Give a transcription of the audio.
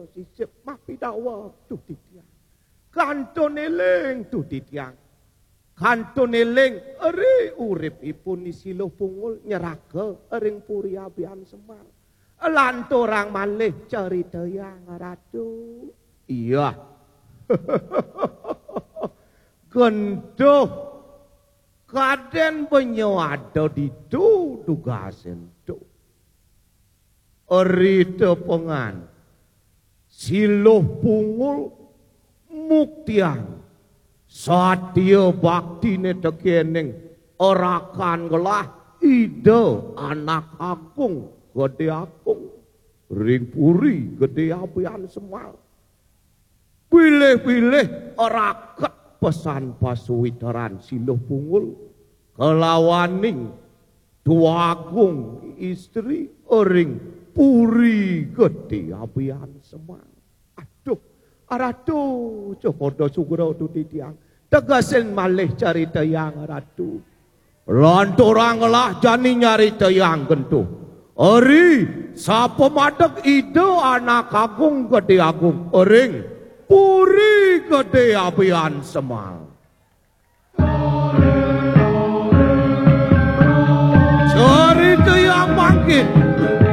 sisip mapidawa tuh titiang. Kantun eling tuh titiang. Kantun eling eri uripipun isiluh pungul nyerake ering puri abian Semar. Lanturang malih cerita yang ratu. Iya. Genduh kaden penyo ada di tu dugasen tu. Eri tepengan siluh pungul muktiang satya baktine tekeneng orakan gelah ide anak agung gede agung ring puri gede abian Semar. Pilih-pilih raket pesan pasuwitaran siluh pungul kelawaning dua agung istri ering puri gede abian Semar. Aduh, ratu copodo sugro tu titiang tegasin malih carita yang ratu. Lanturang lah jani nyari yang gentuh. Eri sapa madeg ide anak agung gede agung ering puri gede abian Semar. Cerita yang bangkit